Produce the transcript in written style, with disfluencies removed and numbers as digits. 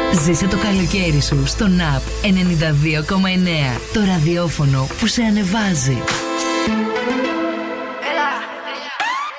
Ζήσε το καλοκαίρι σου στον App 92,9. Το ραδιόφωνο που σε ανεβάζει.